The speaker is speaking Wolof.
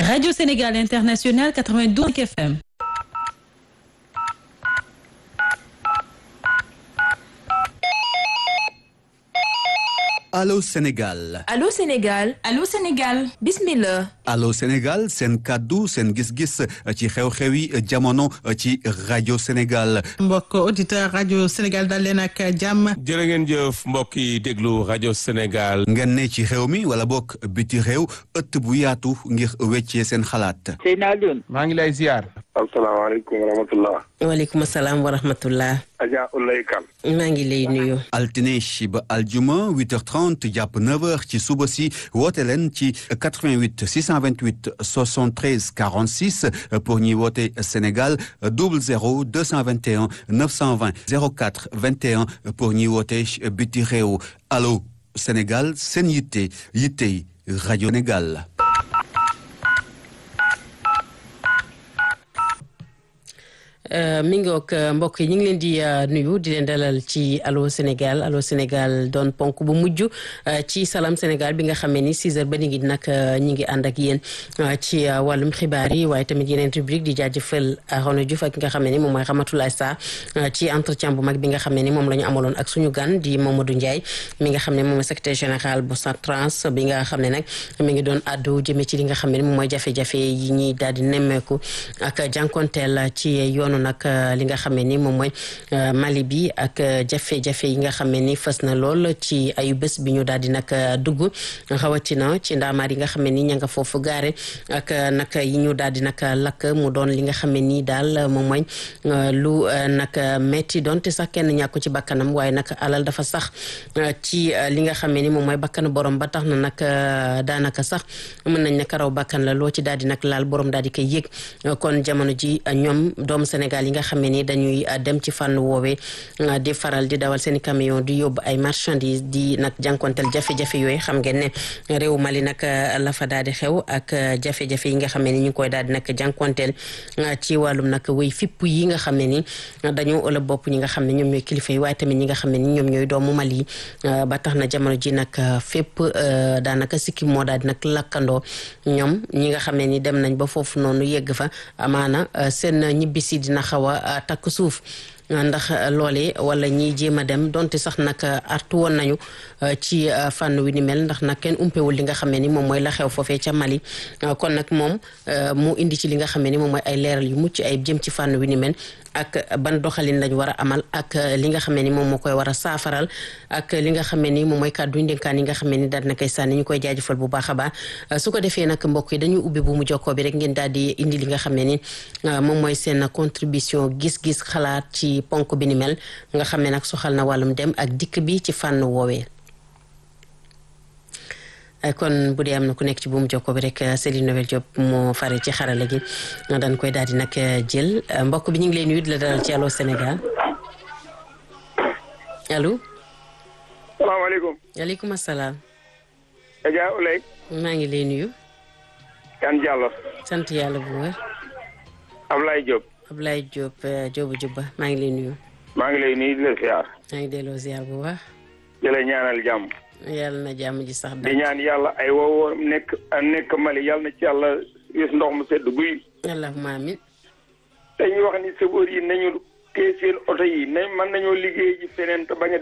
Radio Sénégal International 92 FM. Allô Sénégal. Allô Sénégal. Allô Sénégal. Bismillah. Allô Sénégal seen kaddu seen gis-gis ci xew-xewi jamono ci rajo Sénégal. mbokk auditeur rajo Sénégal dal leen ak jàmm. jërë ngeen jëf mbokk yi déglu rajo Sénégal. ngeen ne ci xew mi wala bokk biti réew ëtt bu yaatu ngir weccee seen xalaat. Seydina Alioune. maa ngi lay ziar. asalaamaaleykum wa rahmatullah. waaleykum salaam wa rahmatullah. Adja Oulaye Kane. maa ngi lay nuyu. altine ba aljuma 8h30 jàpp 9h ci suba si woote leen ci 88 628 73 46 pour ñuy woote Sénégal 00 221 920 04 21 pour ñuy woote biti réew. allo Sénégal seen yitte rajo Sénégal. mi ngi ak mbokk yi ñu ngi leen di nuyu di leen dalal ci Allô Sénégal Allô Sénégal doon ponk bu mujj ci Salam Sénégal bi nga xamee ni 6h ba ni ngi nag ñi ngi ànd ak yéen ci wàllum xibaar yi waaye tamit yeneen rubrique di jaajëfal Arona Diouf ak ki nga xamee ni moom mooy Ramatoulaye Sarr ci entretien bu mag bi nga xamee ni moom la ñu amaloon ak suñu gan di Mamadou Ndiaye mi nga xam ne moom mooy secrétaire général bu SATRANS bi nga xam ne nag mi ngi doon àddu jëmee ci li nga xam ne moom mooy jafe-jafe yi ñuy daal di nemmeeku ak jànkonteel ci yoonu nag li nga xamee ni moom mooy Mali bi ak jafe-jafe yi nga xamee ni fës na lool ci ayu bés bi ñu daal di nag dugg rawatina ci ndaamaar yi nga xamee ni ña nga foofu gaare ak nag yi ñu daal di nag lakk mu doon li nga xamee ni daal moom mooy lu nag metti doon te sax kenn ñàkku ci bakkanam waaye nag alal dafa sax ci li nga xamee ni moom mooy bakkan borom ba tax na nag daanaka sax mën nañ ne karaw bakkan la loo ci daal di nag laal borom daal di koy yëg kon jamono ji ñoom doomu Sénégal yi nga xam ne ni dañuy dem ci fànn woowee di faral di dawal seen camion di yóbbu ay marchandises di nag jànkonteel jafe-jafe yooyu xam ngeen ne réew Mali nag la fa daal di xew ak jafe-jafe yi nga xam ne ni ñu ngi koy daal di nag jànkonteel ci wàllum nag wéy fipp yi nga xam ne ni dañoo ëllëg bopp ñi nga xam ne ñoom ñooy kilifa yi waaye tamit ñi nga xam ne ni ñoom ñooy doomu Mali ba tax na jamono ji nag fépp daanaka sikki moo daal di nag lakkandoo ñoom ñi nga xam ne ni dem nañ ba foofu noonu yegg fa amaana seen ñibbisi dina xaw a takk suuf ndax loolee wala ñiy jéem a dem donte sax nag artu woon nañu ci fànn wi ni mel ndax nag kenn umpewul li nga xamee ni moom mooy la xew foofee ca Mali kon nag moom mu indi ci li nga xamee ni moom mooy ay leeral yu mucc ay jëm ci fànn wi ni mel ak ban doxalin lañ war a amal ak li nga xamee ni moom moo koy war a saafaral ak li nga xamee ni moom mooy kàddu ndénkaan yi nga xamee ni daal na koy sànni ñu koy jaajëfal bu baax a baax su ko defee nag mbokk yi dañuy ubbi bu mu jokkoo bi rek ngeen daal di indi li nga xamee ni moom mooy seen contribution gis-gis xalaat ci ponk bi ni mel nga xam ne nag soxal na wàllum dem ak dikk bi ci fànn woowee kon bu dee am na ku nekk ci buum jokko bi rek Céline Noël Diop moo fare ci xarala gi dañ koy daal di nag jël mbokk bi ñu ngi lay nuyu di la dalal ci Allô Sénégal allo. salaamaaleykum. waaleykum salaam. Adja Oulaye. maa ngi lay nuyu. Kan Diallo. sant yàlla bu wér. Ablaye Diop. Ablaye Diop Diop Jubba maa ngi lay nuyu. maa ngi lay nuyu di la ziar. maa ngi delloo ziar bu baax. di la ñaanal jàmm. yàlla na jàmm ji sax di ñaan yàlla ay woo nekk Mali yàlla na ci yàlla yus ndox mu sedd guy. allahumma amin. dañuy wax ni chauffeur yi nañu téye seen oto yi mën nañoo liggéey ji feneen te bañ a